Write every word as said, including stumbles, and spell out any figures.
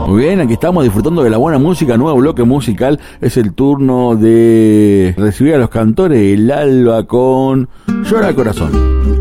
Muy bien, aquí estamos disfrutando de la buena música, nuevo bloque musical. Es el turno de recibir a los cantores del Alba con Llora el Corazón.